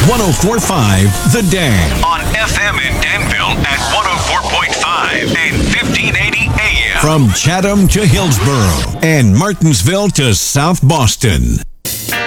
104.5 The Dam. On FM in Danville at 104.5 and 1580 AM. From Chatham to Hillsborough and Martinsville to South Boston.